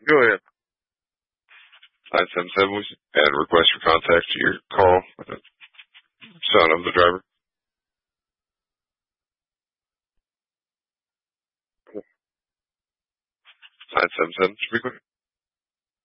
Go ahead. 977 and request for contact to your call with the son of the driver. 977, speak with